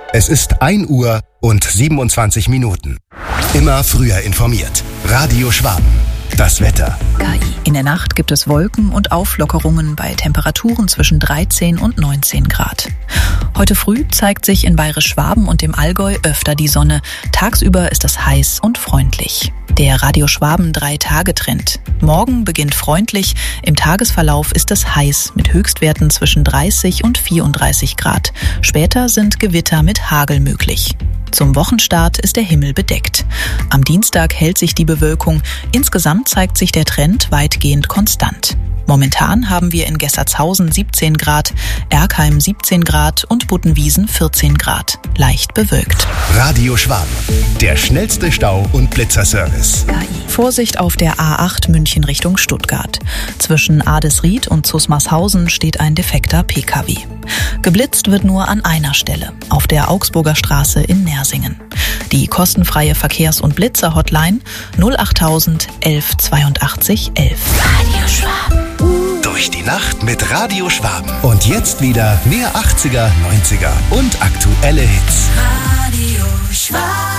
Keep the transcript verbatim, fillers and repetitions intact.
Es ist ein Uhr und siebenundzwanzig Minuten. Immer früher informiert. Radio Schwaben. Das Wetter. K I. In der Nacht gibt es Wolken und Auflockerungen bei Temperaturen zwischen dreizehn und neunzehn Grad. Heute früh zeigt sich in Bayerisch-Schwaben und dem Allgäu öfter die Sonne. Tagsüber ist es heiß und freundlich. Der Radio Schwaben drei-Tage-Trend. Morgen beginnt freundlich, im Tagesverlauf ist es heiß mit Höchstwerten zwischen dreißig und vierunddreißig Grad. Später sind Gewitter mit Hagel möglich. Zum Wochenstart ist der Himmel bedeckt. Am Dienstag hält sich die Bewölkung. Insgesamt zeigt sich der Trend weitgehend konstant. Momentan haben wir in Gessertshausen siebzehn Grad, Erkheim siebzehn Grad und Buttenwiesen vierzehn Grad. Leicht bewölkt. Radio Schwaben. Der schnellste Stau- und Blitzerservice. K I. Vorsicht auf der A acht München Richtung Stuttgart. Zwischen Adesried und Zusmarshausen steht ein defekter P K W. Geblitzt wird nur an einer Stelle, auf der Augsburger Straße in Nersingen. Die kostenfreie Verkehrs- und Blitzer-Hotline null achttausend elf zweiundachtzig elf. Radio Schwaben. Durch die Nacht mit Radio Schwaben. Und jetzt wieder mehr achtziger, neunziger und aktuelle Hits. Radio Schwaben.